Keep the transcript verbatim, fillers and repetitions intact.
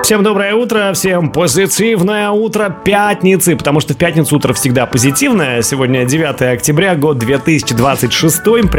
Всем доброе утро, всем позитивное утро пятницы, потому что в пятницу утро всегда позитивное. Сегодня девятое октября, год две тысячи двадцать шестой.